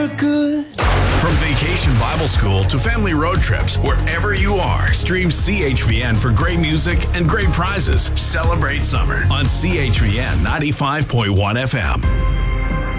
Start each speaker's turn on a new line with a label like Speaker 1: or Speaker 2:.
Speaker 1: Good.
Speaker 2: From Vacation Bible School to family road trips, wherever you are, stream CHVN for great music and great prizes. Celebrate summer on CHVN 95.1 FM.